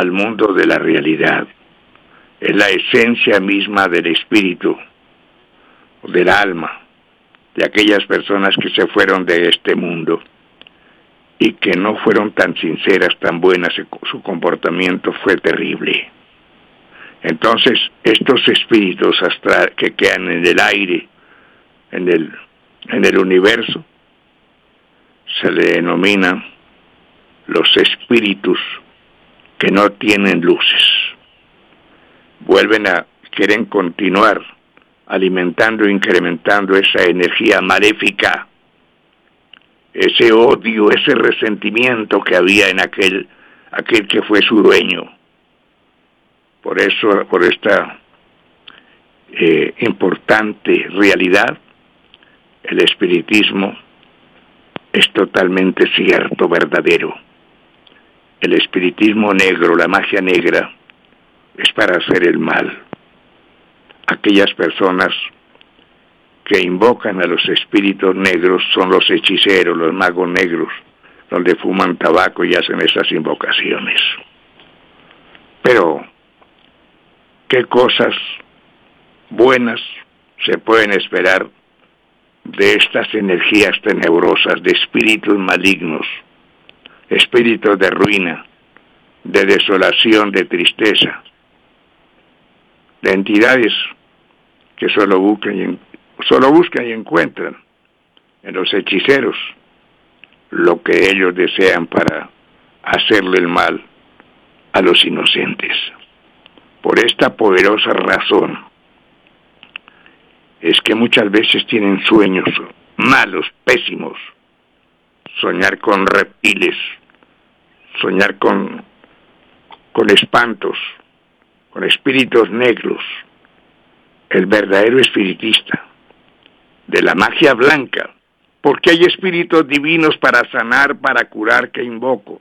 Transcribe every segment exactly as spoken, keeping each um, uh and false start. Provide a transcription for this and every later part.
al mundo de la realidad. Es la esencia misma del espíritu, del alma, de aquellas personas que se fueron de este mundo y que no fueron tan sinceras, tan buenas, su comportamiento fue terrible. Entonces, estos espíritus astrales que quedan en el aire, en el, en el universo, se le denominan los espíritus que no tienen luces. Vuelven a, quieren continuar alimentando e incrementando esa energía maléfica, ese odio, ese resentimiento que había en aquel, aquel que fue su dueño. Por eso, por esta eh, importante realidad, el espiritismo es totalmente cierto, verdadero. El espiritismo negro, la magia negra, es para hacer el mal. Aquellas personas que invocan a los espíritus negros son los hechiceros, los magos negros, donde fuman tabaco y hacen esas invocaciones. Pero, ¿qué cosas buenas se pueden esperar de estas energías tenebrosas, de espíritus malignos, espíritus de ruina, de desolación, de tristeza, de entidades que solo buscan y, solo buscan y encuentran en los hechiceros lo que ellos desean para hacerle el mal a los inocentes? Por esta poderosa razón es que muchas veces tienen sueños malos, pésimos, soñar con reptiles, soñar con, con espantos, con espíritus negros. El verdadero espiritista de la magia blanca, porque hay espíritus divinos para sanar, para curar, que invoco,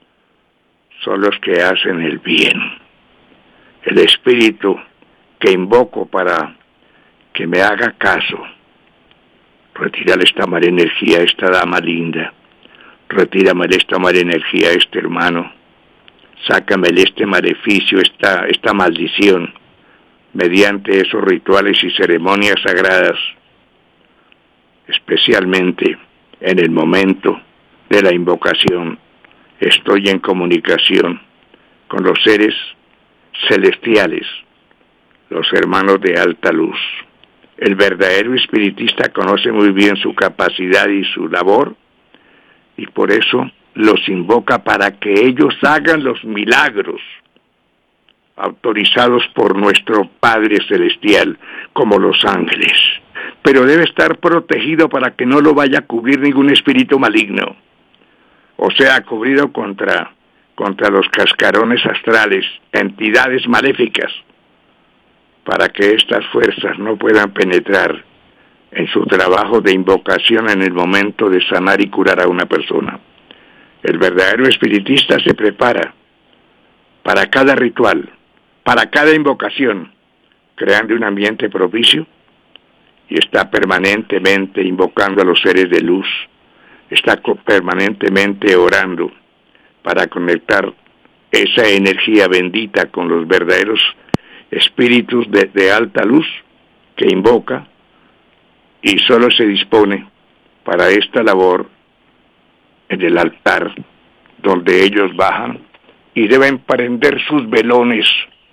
son los que hacen el bien. El espíritu que invoco para que me haga caso, retírale esta mala energía a esta dama linda, retírame esta mala energía a este hermano, sácame este maleficio, esta, esta maldición, mediante esos rituales y ceremonias sagradas, especialmente en el momento de la invocación. Estoy en comunicación con los seres celestiales, los hermanos de alta luz. El verdadero espiritista conoce muy bien su capacidad y su labor, y por eso los invoca para que ellos hagan los milagros autorizados por nuestro Padre Celestial, como los ángeles. Pero debe estar protegido para que no lo vaya a cubrir ningún espíritu maligno, o sea, cubrido contra, contra los cascarones astrales, entidades maléficas, para que estas fuerzas no puedan penetrar en su trabajo de invocación en el momento de sanar y curar a una persona. El verdadero espiritista se prepara para cada ritual, para cada invocación, creando un ambiente propicio, y está permanentemente invocando a los seres de luz, está permanentemente orando para conectar esa energía bendita con los verdaderos espíritus de, de alta luz que invoca, y solo se dispone para esta labor en el altar, donde ellos bajan y deben prender sus velones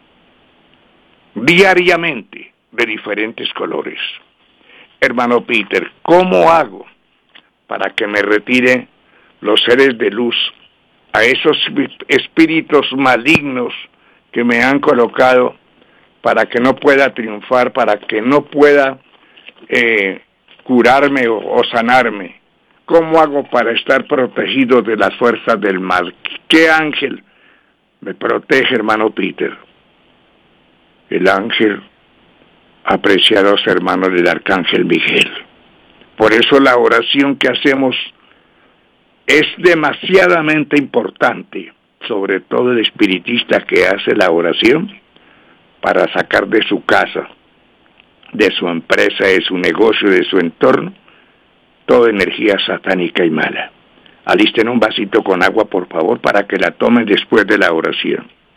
diariamente de diferentes colores. Hermano Peter, ¿cómo hago para que me retire los seres de luz a esos espíritus malignos que me han colocado, para que no pueda triunfar, para que no pueda eh, curarme o, o sanarme? ¿Cómo hago para estar protegido de las fuerzas del mal? ¿Qué ángel me protege, hermano Peter? El ángel apreciados hermanos del arcángel Miguel. Por eso la oración que hacemos es demasiadamente importante, sobre todo el espiritista que hace la oración para sacar de su casa, de su empresa, de su negocio, de su entorno, toda energía satánica y mala. Alisten un vasito con agua, por favor, para que la tomen después de la oración.